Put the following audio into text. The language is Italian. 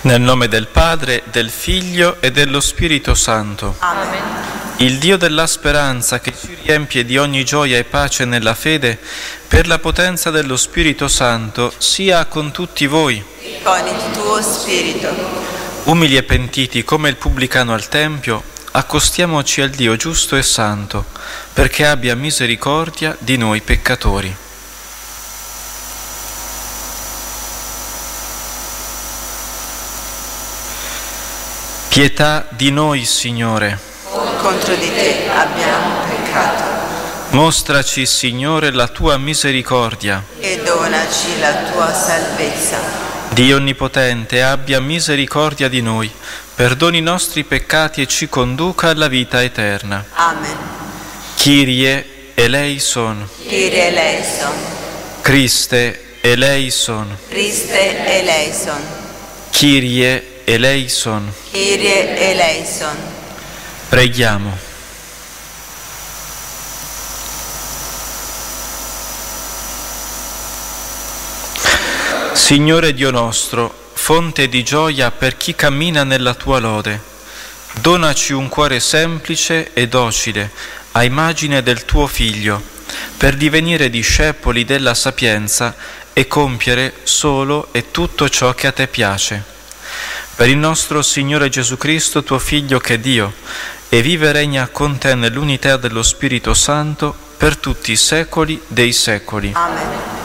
Nel nome del Padre, del Figlio e dello Spirito Santo. Amen. Il Dio della speranza, che ci riempie di ogni gioia e pace nella fede, per la potenza dello Spirito Santo, sia con tutti voi. E con il tuo spirito. Umili e pentiti come il pubblicano al Tempio, accostiamoci al Dio giusto e santo, perché abbia misericordia di noi peccatori. Pietà di noi, Signore. Contro di te abbiamo peccato. Mostraci, Signore, la tua misericordia. E donaci la tua salvezza. Dio Onnipotente, abbia misericordia di noi, perdoni i nostri peccati e ci conduca alla vita eterna. Amen. Kyrie eleison. Kyrie eleison. Christe eleison. Christe eleison. Kyrie eleison. Kyrie eleison. Preghiamo. Signore Dio nostro, fonte di gioia per chi cammina nella tua lode, donaci un cuore semplice e docile a immagine del tuo Figlio, per divenire discepoli della sapienza e compiere solo e tutto ciò che a te piace. Per il nostro Signore Gesù Cristo, tuo Figlio che è Dio, e vive e regna con te nell'unità dello Spirito Santo per tutti i secoli dei secoli. Amen.